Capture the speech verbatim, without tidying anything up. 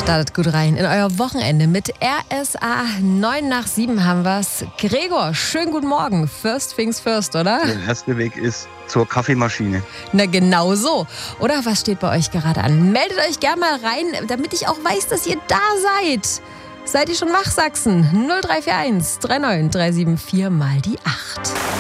Startet gut rein in euer Wochenende mit R S A. neun nach sieben haben wir's. Gregor, schönen guten Morgen. First things first, oder? Der erste Weg ist zur Kaffeemaschine. Na genau so. Oder was steht bei euch gerade an? Meldet euch gerne mal rein, damit ich auch weiß, dass ihr da seid. Seid ihr schon wach, Sachsen? null drei vier eins drei neun drei sieben vier mal die acht.